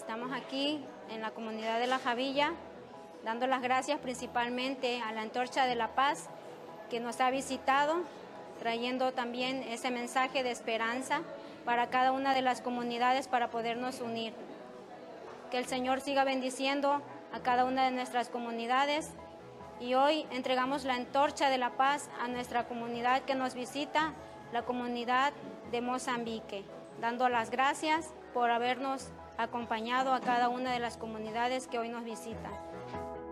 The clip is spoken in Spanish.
Estamos aquí en la comunidad de La Javilla, dando las gracias principalmente a la Antorcha de la Paz que nos ha visitado, trayendo también ese mensaje de esperanza para cada una de las comunidades para podernos unir. Que el Señor siga bendiciendo a cada una de nuestras comunidades y hoy entregamos la Antorcha de la Paz a nuestra comunidad que nos visita, la comunidad de Mozambique, dando las gracias por habernos acompañado a cada una de las comunidades que hoy nos visitan.